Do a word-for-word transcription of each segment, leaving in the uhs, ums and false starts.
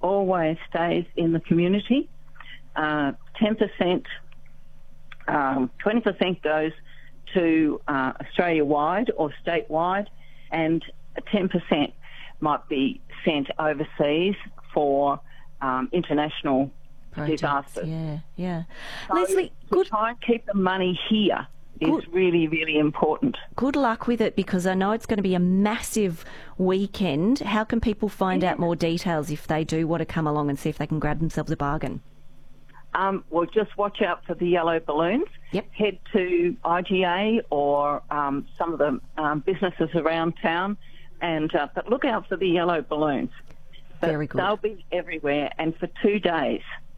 always stays in the community. Uh, ten percent, um, twenty percent goes to uh, Australia-wide or statewide, and ten percent might be sent overseas for um, international projects. Disasters. Yeah, yeah. So Leslie, to good. try and keep the money here is Good. really, really important. Good luck with it, because I know it's going to be a massive weekend. How can people find Yeah. out more details if they do want to come along and see if they can grab themselves a bargain? Um, well, just watch out for the yellow balloons. Yep. Head to I G A or um, some of the um, businesses around town, and uh, but look out for the yellow balloons. But Very good. They'll be everywhere, and for two days.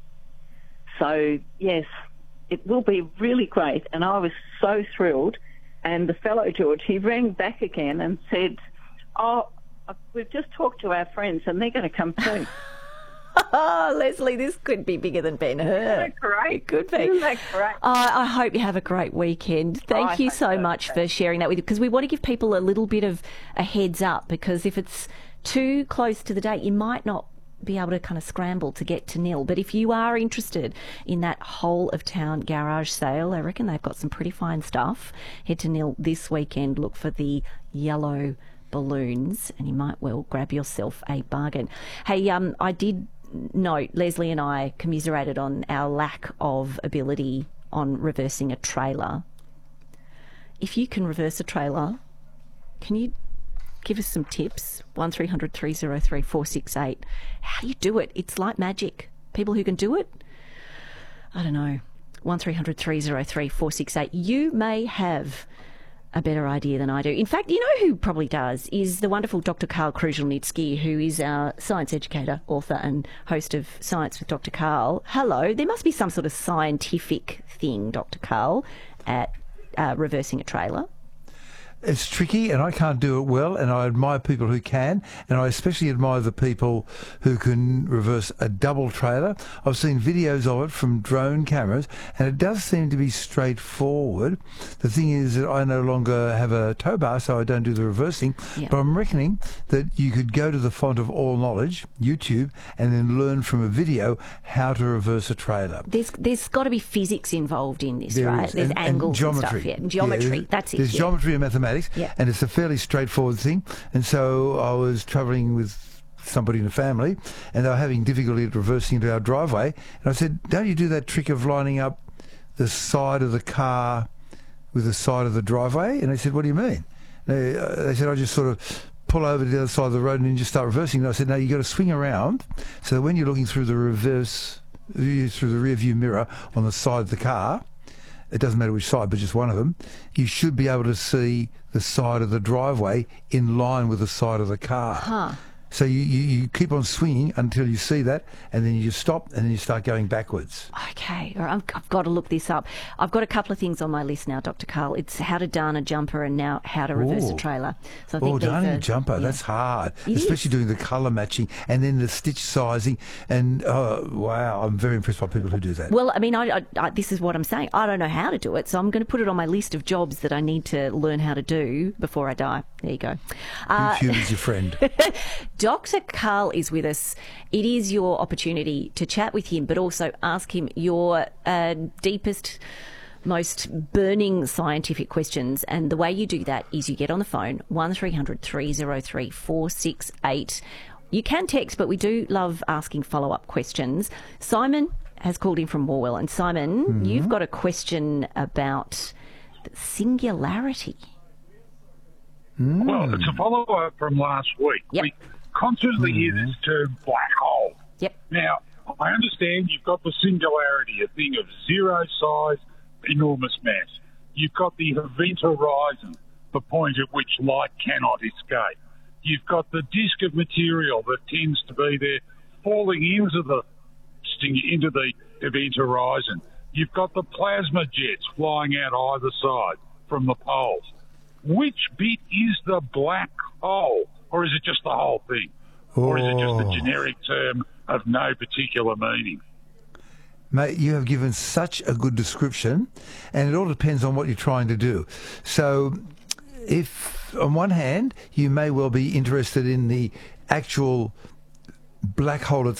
So yes, it will be really great, and I was so thrilled. And the fellow George, he rang back again and said, "Oh, we've just talked to our friends, and they're going to come too." Oh, Leslie, this could be bigger than Ben Hur. Isn't that great? It could be. Isn't that great? Oh, I hope you have a great weekend. Thank I you hope so so. much for sharing that with you, because we want to give people a little bit of a heads up, because if it's too close to the date, you might not be able to kind of scramble to get to nil. But if you are interested in that whole of town garage sale, I reckon they've got some pretty fine stuff. Head to nil this weekend, look for the yellow balloons, and you might well grab yourself a bargain. Hey, um, I did note, Leslie and I commiserated on our lack of ability on reversing a trailer. If you can reverse a trailer, can you give us some tips? one three hundred three oh three four six eight. How do you do it? It's like magic. People who can do it, I don't know. one three hundred three oh three four six eight. You may have a better idea than I do. In fact, you know who probably does is the wonderful Doctor Karl Kruszelnicki, who is our science educator, author and host of Science with Doctor Karl. Hello. There must be some sort of scientific thing, Doctor Karl, at uh, reversing a trailer. It's tricky, and I can't do it well, and I admire people who can, and I especially admire the people who can reverse a double trailer. I've seen videos of it from drone cameras, and it does seem to be straightforward. The thing is that I no longer have a tow bar, so I don't do the reversing, Yeah. but I'm reckoning that you could go to the font of all knowledge, YouTube, and then learn from a video how to reverse a trailer. There's there's got to be physics involved in this, There right? is, There's and- and angles and, geometry. stuff. Yeah, and geometry. Yeah, That's it. There's yeah. geometry and mathematics, Yeah. and it's a fairly straightforward thing. And so I was travelling with somebody in the family, and they were having difficulty at reversing into our driveway. And I said, "Don't you do that trick of lining up the side of the car with the side of the driveway?" And they said, "What do you mean?" They, uh, they said, "I just sort of pull over to the other side of the road and then just start reversing." And I said, "No, you got to swing around so that when you're looking through the reverse, through the rear view mirror on the side of the car, it doesn't matter which side, but just one of them, you should be able to see the side of the driveway in line with the side of the car." Huh. So you, you, you keep on swinging until you see that, and then you stop, and then you start going backwards. Okay, all right, I've, I've got to look this up. I've got a couple of things on my list now, Doctor Karl. It's how to darn a jumper and now how to reverse Ooh. a trailer. So I Oh, think these darning are- a jumper, yeah. that's hard. It Especially is. doing the colour matching and then the stitch sizing. And, oh, wow, I'm very impressed by people who do that. Well, I mean, I, I, I, this is what I'm saying. I don't know how to do it, so I'm going to put it on my list of jobs that I need to learn how to do before I die. There you go. Uh, YouTube is your friend. Doctor Karl is with us. It is your opportunity to chat with him, but also ask him your uh, deepest, most burning scientific questions. And the way you do that is you get on the phone, one three hundred three oh three four six eight. You can text, but we do love asking follow-up questions. Simon has called in from Morwell. And Simon, Mm-hmm. you've got a question about the singularity. Well, it's a follow-up from last week. Yep. We constantly hear this term black hole. Yep. Now, I understand you've got the singularity, a thing of zero size, enormous mass. You've got the event horizon, the point at which light cannot escape. You've got the disk of material that tends to be there falling into the into the event horizon. You've got the plasma jets flying out either side from the poles. Which bit is the black hole? Or is it just the whole thing? Or is it just a Oh. generic term of no particular meaning? Mate, you have given such a good description, and it all depends on what you're trying to do. So, if on one hand, you may well be interested in the actual black hole itself,